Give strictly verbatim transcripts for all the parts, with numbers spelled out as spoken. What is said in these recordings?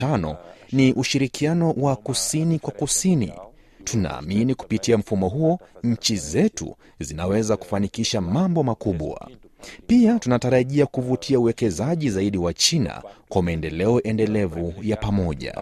Tano ni ushirikiano wa kusini kwa kusini. Tunaamini kupitia mfumo huo nchi zetu zinaweza kufanikisha mambo makubwa. Pia tunatarajia kuvutia uwekezaji zaidi wa China kwa maendeleo endelevu ya pamoja.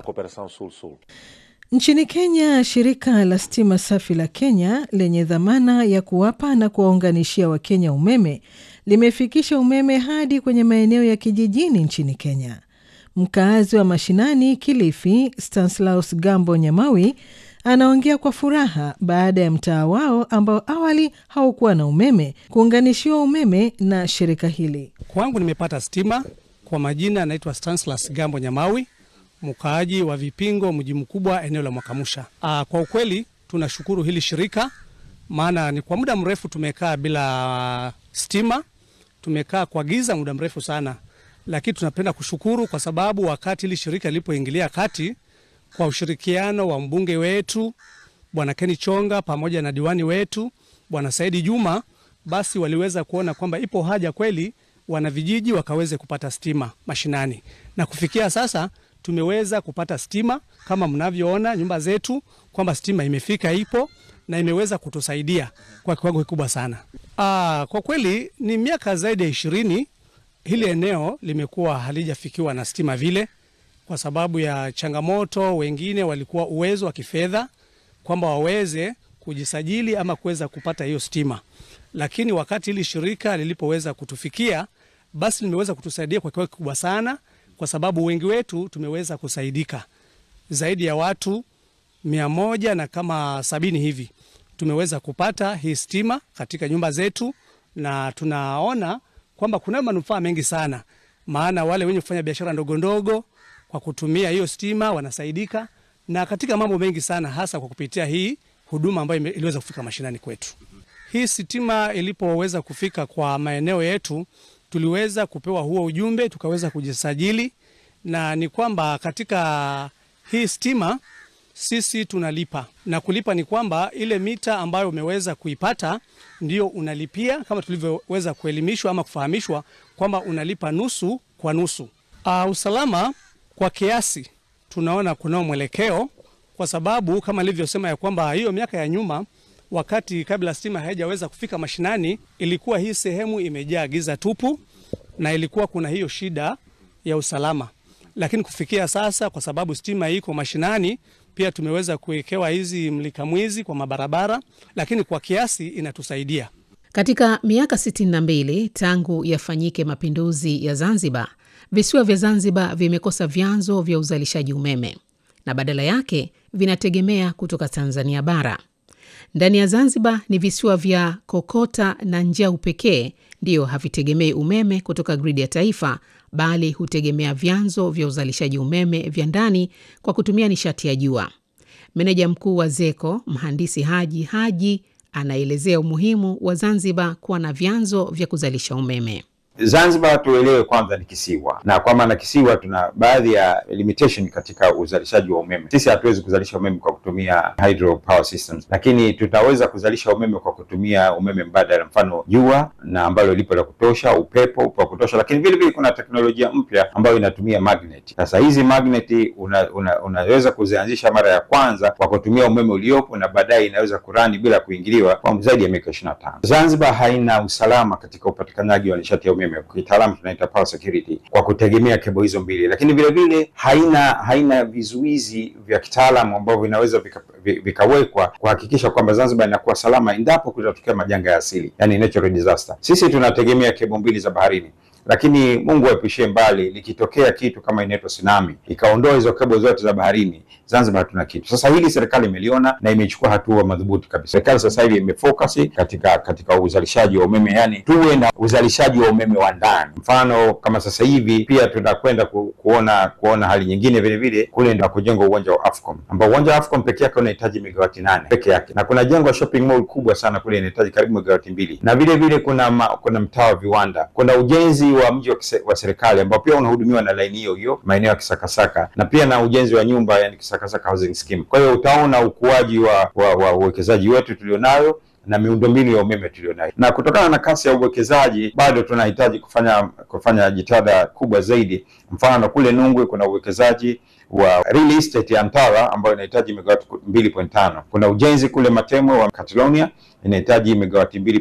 Nchini Kenya, shirika la stima safi la Kenya lenye dhamana ya kuwapa na kuwaunganishia Wakenya umeme limefikisha umeme hadi kwenye maeneo ya kijijini nchini Kenya. Mkaazi wa mashinani Kilifi, Stanislaus Gambo Nyamawi, anaongea kwa furaha baada ya mtaa wao ambao awali haukuwa na umeme kuunganishiwa umeme na shirika hili. Kwangu nimepata stima. Kwa majina naitwa Stanislaus Gambo Nyamawi, mkaaji wa Vipingo, mji mkubwa eneo la Mwakamusha. Aa, kwa ukweli tunashukuru hili shirika, maana ni kwa muda mrefu tumekaa bila stima, tumekaa kwa giza muda mrefu sana. Lakini tunapenda kushukuru kwa sababu wakati hili shirika lilipoingilia kati kwa ushirikiano wa mbunge wetu Bwana Ken Chonga pamoja na diwani wetu Bwana Saidi Juma, basi waliweza kuona kwamba ipo haja kweli wana vijiji wakaweze kupata stima mashinani. Na kufikia sasa tumeweza kupata stima kama mnavyoona nyumba zetu kwamba stima imefika, ipo na imeweza kutusaidia kwa kiwango kikubwa sana. Aa, kwa kweli ni miaka zaidi ya ishirini hili eneo limekuwa halijafikiwa na stima vile, kwa sababu ya changamoto. Wengine walikuwa uwezo wa kifedha kwamba waweze kujisajili ama kuweza kupata hiyo stima. Lakini wakati hili shirika lilipoweza kutufikia, basi limeweza kutusaidia kwa kiwango kikubwa sana, kwa sababu wengi wetu tumeweza kusaidika. Zaidi ya watu mia moja na kama sabini hivi tumeweza kupata hii stima katika nyumba zetu, na tunaona kwamba kuna manufaa mengi sana, maana wale wenye kufanya biashara ndogo ndogo kwa kutumia hiyo stima wanasaidika, na katika mambo mengi sana, hasa kwa kupitia hii huduma ambayo iliweza kufika mashinani kwetu. Hii stima ilipoweza kufika kwa maeneo yetu, tuliweza kupewa huo ujumbe, tukaweza kujisajili, na ni kwamba katika hii stima sisi tunalipa, na kulipa ni kwamba ile mita ambayo umeweza kuipata ndio unalipia, kama tulivyoweza kuelimishwa ama kufahamishwa kwamba unalipa nusu kwa nusu. Uh, usalama kwa kiasi tunaona kuna mwelekeo, kwa sababu kama nilivyosema ya kwamba hiyo miaka ya nyuma wakati kabla stima haijaweza kufika mashinani, ilikuwa hii sehemu imejaa giza tupu na ilikuwa kuna hiyo shida ya usalama. Lakini kufikia sasa, kwa sababu stima iko mashinani, pia tumeweza kuwekewa hizi mlika mwizi kwa mabarabara, lakini kwa kiasi inatusaidia. Katika miaka sitini na mbili tangu yafanyike mapinduzi ya Zanzibar, visiwa vya Zanzibar vimekosa vyanzo vya uzalishaji umeme na badala yake vinategemea kutoka Tanzania bara. Ndani ya Zanzibar ni visiwa vya Kokota na Njau pekee ndio havitegemei umeme kutoka gridi ya taifa, bali hutegemea vyanzo vya uzalishaji umeme vya ndani kwa kutumia nishati ya jua. Meneja mkuu wa ZECO, mhandisi Haji Haji, anaelezea umuhimu wa Zanzibar kuwa na vyanzo vya kuzalisha umeme. Zanzibar tuelewe kwanza ni kisiwa, na kwa maana kisiwa tuna baadhi ya limitation katika uzalishaji wa umeme. Sisi hatuwezi kuzalisha umeme kwa kutumia hydro power systems, lakini tutaweza kuzalisha umeme kwa kutumia umeme mbadala, mfano jua na ambalo lipo la kutosha, upepo upo wa kutosha, lakini vile vile kuna teknolojia mpya ambayo inatumia magnet. Sasa hizi magnet una, una, unaweza kuzianzisha mara ya kwanza kwa kutumia umeme uliopo, na baadaye inaweza kurani bila kuingiliwa kwa zaidi ya miaka ishirini na tano. Zanzibar haina usalama katika upatikanaji wa nishati ya umeme, kitaalamu tunaita power security, kwa kutegemea kebo hizo mbili, lakini vile vile haina haina vizuizi vya kitaalamu ambavyo vinaweza vikawekwa vika kuhakikisha kwamba Zanzibar inakuwa salama endapo kutatokea majanga ya asili, yani natural disaster. Sisi tunategemea kebo mbili za baharini, lakini Mungu aepushie mbali likitokea kitu kama inaitwa tsunami ikaondoa hizo kebo zote za baharini, Zanzibar tuna kitu. Sasa hili serikali imeliona na imechukua hatua madhubuti kabisa. Serikali sasa hivi imefocus katika katika uzalishaji wa umeme, yani tuwe na uzalishaji wa umeme wa ndani. Mfano kama sasa hivi pia tunakwenda ku, kuona kuona hali nyingine vile vile kule ndio kujenga uwanja wa Afcom, ambao uwanja wa Afcom pekee yake unahitaji megawati nane pekee yake, na kuna jengo shopping mall kubwa sana kule inahitaji karibu megawati mbili, na vile vile kuna ma, kuna mtaa wa viwanda, kuna ujenzi wa mji wa serikali ambao pia unahudumiwa na line hiyo hiyo maeneo ya Kisakasaka, na pia na ujenzi wa nyumba yani Kisakasaka housing scheme. Kwa hiyo utaona ukuaji wa wa uwekezaji wetu tulionayo na miundombinu ya umeme tulionayo. Na kutokana na kasi ya uwekezaji bado tunahitaji kufanya kufanya jitihada kubwa zaidi. Mfano kule Nungwi kuna uwekezaji wa real estate ya Antara ambayo inahitaji megawati mbili nukta tano. Kuna ujenzi kule Matemwe wa Catalonia inahitaji megawati mbili